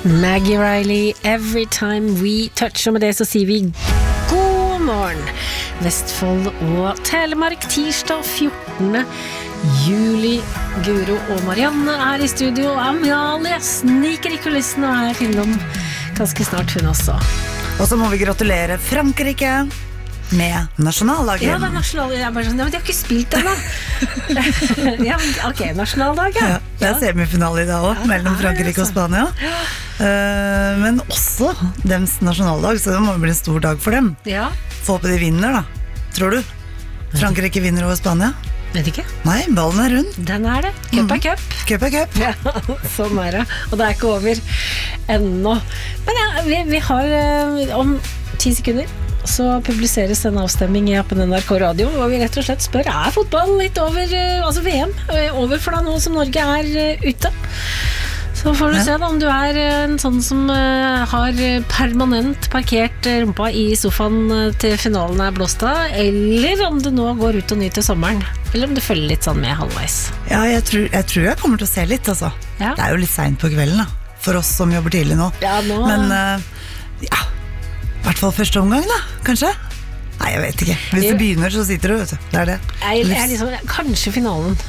Maggie Riley, Every Time We Touch. Og med det så sier vi god morgen Vestfold og Telemark. Tirsdag 14. juli. Guro og Marianne er i studio. Amalie sniker i kulissene og er innom ganske snart hun også. Og så må vi gratulere Frankrike med nasjonaldagen. Ja, det er nasjonaldagen. Jeg er bare sånn, ja, men de har ikke spilt den da. Ja, ok, nasjonaldagen. Ja, det er semifinale i dag også, mellom Frankrike og Spania. Men også dems nasjonaldag, så det må bli en stor dag for dem. Ja. Få håpe de vinner da, tror du? Frankrike vinner over Spania? Vet ikke. Nei, ballen er rund. Den er det. Cup er cup. Cup er cup. Ja, sånn er det. Og det er ikke over ennå. Men ja, vi har om 10 sekunder så publiseres en avstemming i appen NRK Radio, og vi rett og slett spør, er fotball litt over, altså VM, over for deg nå som Norge er ute? Så får du se da om du er en sånn som har permanent parkert rumpa i sofaen til finalen er blåst av, eller om du nå går ut og nyter sommeren, eller om du følger litt sånn med halvveis. Ja, jeg tror jeg kommer til å se litt, altså. Ja. Det er jo litt sent på kvelden da, for oss som jobber tidlig nå. Ja, nå... Men, ja, i hvert fall første omgang da, kanskje? Nei, jeg vet ikke. Hvis du begynner så sitter du, vet du. Det er det. Jeg liksom, kanskje finalen.